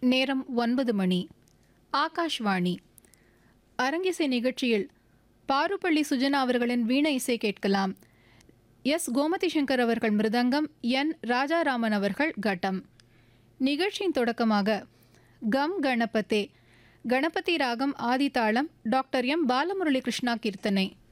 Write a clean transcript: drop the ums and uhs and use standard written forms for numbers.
நேரம் 9 மணி. ஆகாஷ்வாணி. அரங்கிசை நிகழ்ச்சியில் பாருப்பள்ளி சுஜனா அவர்களின் வீணை இசை கேட்கலாம். எஸ் கோமதி சங்கர் அவர்கள் மிருதங்கம், என் ராஜாராமன் அவர்கள் கட்டம். நிகழ்ச்சியின் தொடக்கமாக கம் கணபதே கணபதி ராகம் ஆதிதாளம் டாக்டர் எம் பாலமுரளி கிருஷ்ணா கீர்த்தனை.